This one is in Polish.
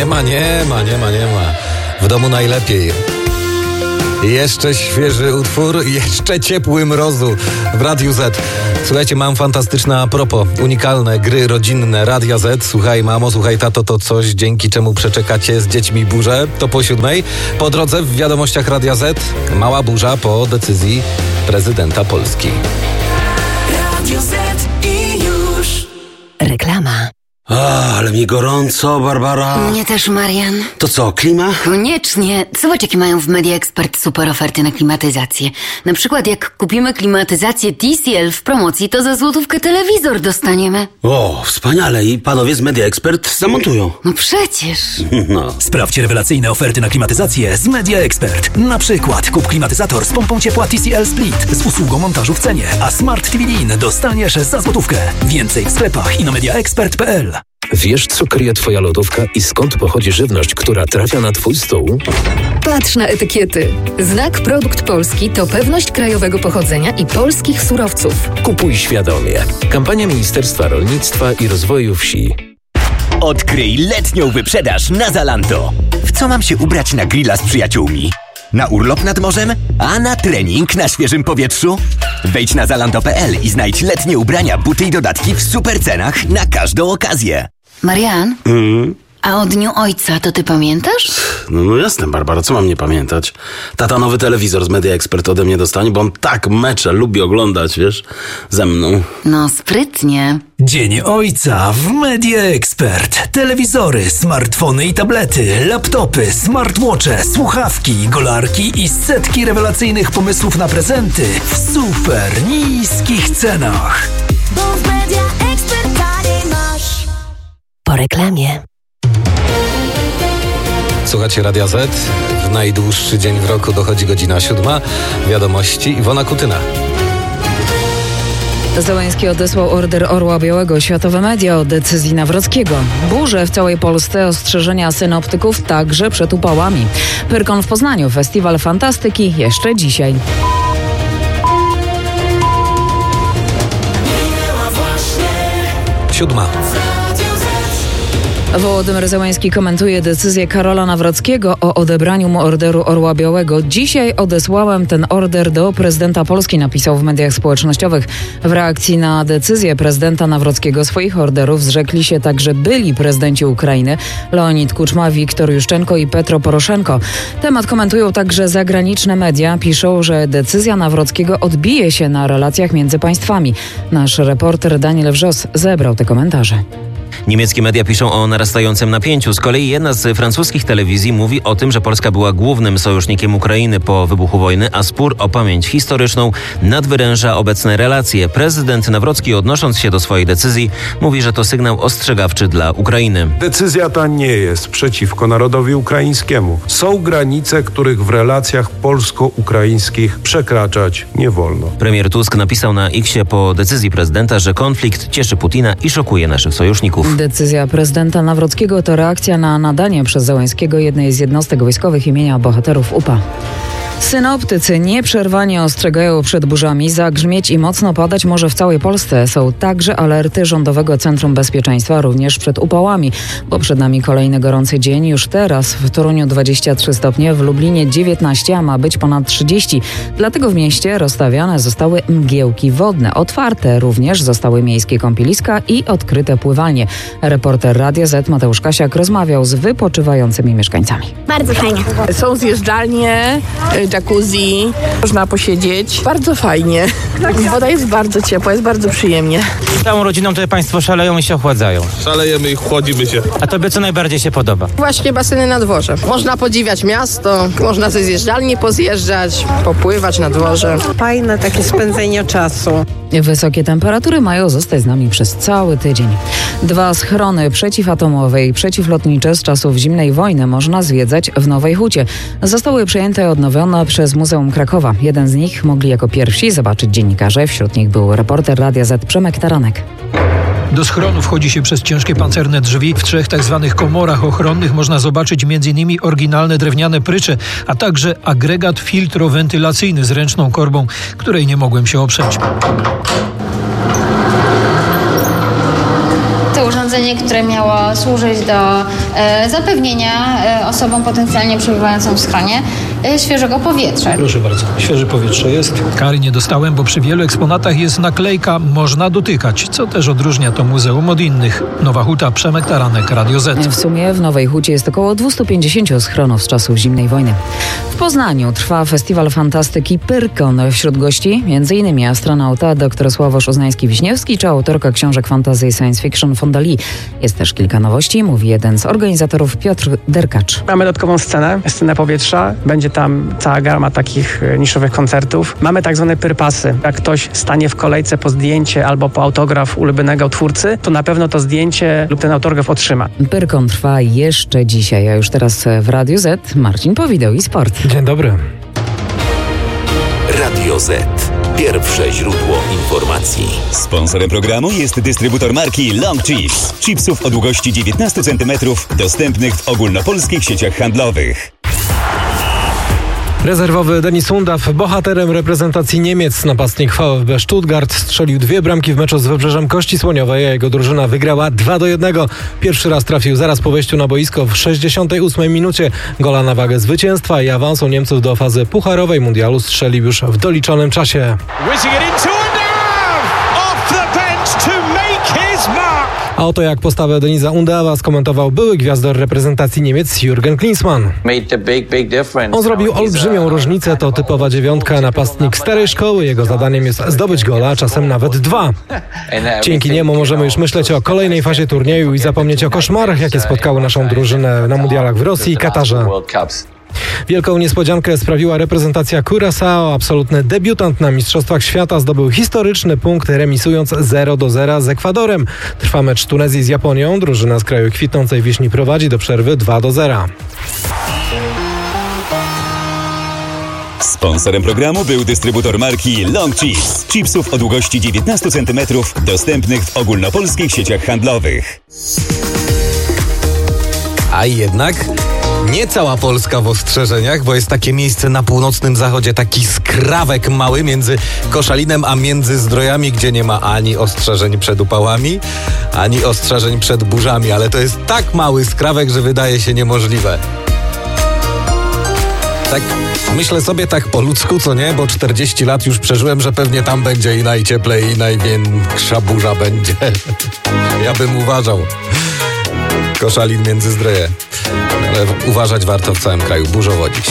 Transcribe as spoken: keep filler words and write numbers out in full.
Nie ma, nie ma, nie ma, nie ma. W domu najlepiej. Jeszcze świeży utwór, jeszcze ciepły mrozu w Radiu Z. Słuchajcie, mam fantastyczne a propos, unikalne gry rodzinne Radia Z. Słuchaj mamo, słuchaj tato, to coś, dzięki czemu przeczekacie z dziećmi burzę. To po siódmej. Po drodze w wiadomościach Radia Z mała burza po decyzji prezydenta Polski. Radio Z i już. Reklama. A, ale mi gorąco, Barbara. Mnie też, Marian. To co, klima? Koniecznie. Zobacz, jakie mają w Media Expert super oferty na klimatyzację. Na przykład, jak kupimy klimatyzację T C L w promocji, to za złotówkę telewizor dostaniemy. O, wspaniale. I panowie z Media Expert zamontują. No przecież. No. Sprawdź rewelacyjne oferty na klimatyzację z Media Expert. Na przykład kup klimatyzator z pompą ciepła T C L Split z usługą montażu w cenie, a Smart T V Lean dostaniesz za złotówkę. Więcej w sklepach i na mediaexpert kropka p l. Wiesz, co kryje twoja lodówka i skąd pochodzi żywność, która trafia na twój stół? Patrz na etykiety. Znak Produkt Polski to pewność krajowego pochodzenia i polskich surowców. Kupuj świadomie. Kampania Ministerstwa Rolnictwa i Rozwoju Wsi. Odkryj letnią wyprzedaż na Zalando. W co mam się ubrać na grilla z przyjaciółmi? Na urlop nad morzem? A na trening na świeżym powietrzu? Wejdź na zalando kropka p l i znajdź letnie ubrania, buty i dodatki w super cenach na każdą okazję. Marian? Mm. A o Dniu Ojca to ty pamiętasz? No, no jasne, Barbara, co mam nie pamiętać? Tata nowy telewizor z Media Expert ode mnie dostanie, bo on tak mecze lubi oglądać, wiesz, ze mną. No sprytnie. Dzień Ojca w Media Expert. Telewizory, smartfony i tablety, laptopy, smartwatche, słuchawki, golarki i setki rewelacyjnych pomysłów na prezenty w super niskich cenach. Bo w Media Expert taniej masz. Po reklamie. Słuchacie Radia Z. W najdłuższy dzień w roku dochodzi godzina siódma. Wiadomości Iwona Kutyna. Zełenski odesłał order Orła Białego. Światowe media o decyzji Nawrockiego. Burze w całej Polsce, ostrzeżenia synoptyków także przed upałami. Pyrkon w Poznaniu, festiwal fantastyki jeszcze dzisiaj. Siódma. Wołodymyr Zełenski komentuje decyzję Karola Nawrockiego o odebraniu mu orderu Orła Białego. Dzisiaj odesłałem ten order do prezydenta Polski, napisał w mediach społecznościowych. W reakcji na decyzję prezydenta Nawrockiego swoich orderów zrzekli się także byli prezydenci Ukrainy Leonid Kuczma, Wiktor Juszczenko i Petro Poroszenko. Temat komentują także zagraniczne media. Piszą, że decyzja Nawrockiego odbije się na relacjach między państwami. Nasz reporter Daniel Wrzos zebrał te komentarze. Niemieckie media piszą o narastającym napięciu. Z kolei jedna z francuskich telewizji mówi o tym, że Polska była głównym sojusznikiem Ukrainy po wybuchu wojny, a spór o pamięć historyczną nadwyręża obecne relacje. Prezydent Nawrocki, odnosząc się do swojej decyzji, mówi, że to sygnał ostrzegawczy dla Ukrainy. Decyzja ta nie jest przeciwko narodowi ukraińskiemu. Są granice, których w relacjach polsko-ukraińskich przekraczać nie wolno. Premier Tusk napisał na X-ie po decyzji prezydenta, że konflikt cieszy Putina i szokuje naszych sojuszników. Decyzja prezydenta Nawrockiego to reakcja na nadanie przez Zełenskiego jednej z jednostek wojskowych imienia bohaterów U P A. Synoptycy nieprzerwanie ostrzegają przed burzami. Zagrzmieć i mocno padać może w całej Polsce. Są także alerty Rządowego Centrum Bezpieczeństwa również przed upałami, bo przed nami kolejny gorący dzień. Już teraz w Toruniu dwadzieścia trzy stopnie, w Lublinie dziewiętnaście, a ma być ponad trzydzieści. Dlatego w mieście rozstawione zostały mgiełki wodne. Otwarte również zostały miejskie kąpieliska i odkryte pływalnie. Reporter Radia Z Mateusz Kasiak rozmawiał z wypoczywającymi mieszkańcami. Bardzo fajnie. Są zjeżdżalnie, jacuzzi, można posiedzieć. Bardzo fajnie. Woda jest bardzo ciepła, jest bardzo przyjemnie. Z całą rodziną tutaj państwo szaleją i się ochładzają. Szalejemy i chłodzimy się. A tobie co najbardziej się podoba? Właśnie baseny na dworze. Można podziwiać miasto, można ze zjeżdżalni pozjeżdżać, popływać na dworze. Fajne takie spędzenie czasu. Wysokie temperatury mają zostać z nami przez cały tydzień. Dwa schrony przeciwatomowe i przeciwlotnicze z czasów zimnej wojny można zwiedzać w Nowej Hucie. Zostały przejęte i odnowione przez Muzeum Krakowa. Jeden z nich mogli jako pierwsi zobaczyć dziennikarze. Wśród nich był reporter Radia Z Przemek Taranek. Do schronu wchodzi się przez ciężkie pancerne drzwi. W trzech tak zwanych komorach ochronnych można zobaczyć m.in. oryginalne drewniane prycze, a także agregat filtrowentylacyjny z ręczną korbą, której nie mogłem się oprzeć. To urządzenie, które miało służyć do e, zapewnienia e, osobom potencjalnie przebywającym w schronie e, świeżego powietrza. Proszę bardzo, świeże powietrze jest. Kary nie dostałem, bo przy wielu eksponatach jest naklejka "można dotykać", co też odróżnia to muzeum od innych. Nowa Huta, Przemek Taranek, Radio Z. W sumie w Nowej Hucie jest około dwieście pięćdziesiąt schronów z czasów zimnej wojny. W Poznaniu trwa festiwal fantastyki Pyrkon. Wśród gości m.in. astronauta dr Sławosz Uznański-Wiśniewski czy autorka książek fantasy i science fiction Fonda Lee. Jest też kilka nowości, mówi jeden z organizatorów Piotr Derkacz. Mamy dodatkową scenę, scenę powietrza. Będzie tam cała gama takich niszowych koncertów. Mamy tak zwane pyrpasy. Jak ktoś stanie w kolejce po zdjęcie albo po autograf ulubionego twórcy, to na pewno to zdjęcie lub ten autograf otrzyma. Pyrkon trwa jeszcze dzisiaj, a już teraz w Radiu Z Marcin Powideł i Sport. Dzień dobry. Radio Z. Pierwsze źródło informacji. Sponsorem programu jest dystrybutor marki Long Chips. Chipsów o długości dziewiętnaście centymetrów, dostępnych w ogólnopolskich sieciach handlowych. Rezerwowy Denis Undaw, bohaterem reprezentacji Niemiec, napastnik VfB Stuttgart, strzelił dwie bramki w meczu z Wybrzeżem Kości Słoniowej, a jego drużyna wygrała dwa do jednego. Pierwszy raz trafił zaraz po wejściu na boisko w sześćdziesiątej ósmej minucie. Gola na wagę zwycięstwa i awansu Niemców do fazy pucharowej mundialu strzelił już w doliczonym czasie. A oto jak postawę Denisa Undawa skomentował były gwiazdor reprezentacji Niemiec Jürgen Klinsmann. On zrobił olbrzymią różnicę, to typowa dziewiątka, napastnik starej szkoły. Jego zadaniem jest zdobyć gola, a czasem nawet dwa. Dzięki niemu możemy już myśleć o kolejnej fazie turnieju i zapomnieć o koszmarach, jakie spotkały naszą drużynę na mundialach w Rosji i Katarze. Wielką niespodziankę sprawiła reprezentacja Curaçao. Absolutny debiutant na Mistrzostwach Świata zdobył historyczny punkt, remisując zero do zera z Ekwadorem. Trwa mecz Tunezji z Japonią. Drużyna z kraju kwitnącej wiśni prowadzi do przerwy dwa do zera. Sponsorem programu był dystrybutor marki Long Chips. Chipsów o długości dziewiętnaście centymetrów, dostępnych w ogólnopolskich sieciach handlowych. A jednak nie cała Polska w ostrzeżeniach, bo jest takie miejsce na północnym zachodzie, taki skrawek mały między Koszalinem a Międzyzdrojami, gdzie nie ma ani ostrzeżeń przed upałami, ani ostrzeżeń przed burzami, ale to jest tak mały skrawek, że wydaje się niemożliwe. Tak myślę sobie tak po ludzku, co nie, bo czterdzieści lat już przeżyłem, że pewnie tam będzie i najcieplej, i największa burza będzie. Ja bym uważał. Koszalin, Międzyzdroje. Ale uważać warto w całym kraju, burzowo dziś.